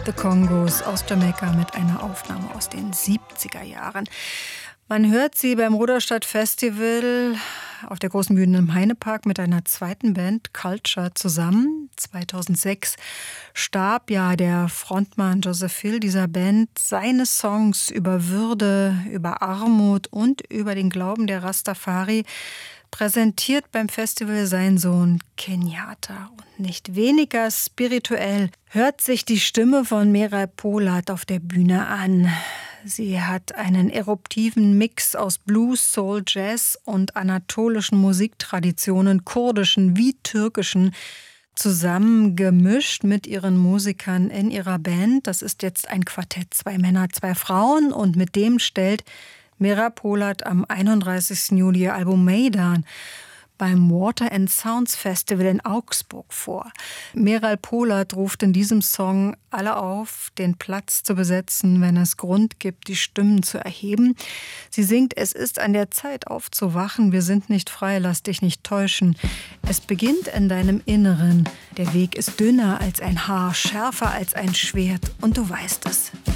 The Congos aus Jamaika mit einer Aufnahme aus den 70er Jahren. Man hört sie beim Ruderstadt Festival auf der großen Bühne im Heinepark mit einer zweiten Band, Culture, zusammen. 2006 starb ja der Frontmann Joseph Hill dieser Band. Seine Songs über Würde, über Armut und über den Glauben der Rastafari präsentiert beim Festival sein Sohn Kenyatta. Und nicht weniger spirituell hört sich die Stimme von Meral Polat auf der Bühne an. Sie hat einen eruptiven Mix aus Blues, Soul, Jazz und anatolischen Musiktraditionen, kurdischen wie türkischen, zusammengemischt mit ihren Musikern in ihrer Band. Das ist jetzt ein Quartett, 2 Männer, 2 Frauen, und mit dem stellt Meral Polat am 31. Juli ihr Album Meydan beim Water and Sounds Festival in Augsburg vor. Meral Polat ruft in diesem Song alle auf, den Platz zu besetzen, wenn es Grund gibt, die Stimmen zu erheben. Sie singt: Es ist an der Zeit aufzuwachen, wir sind nicht frei, lass dich nicht täuschen. Es beginnt in deinem Inneren, der Weg ist dünner als ein Haar, schärfer als ein Schwert und du weißt es.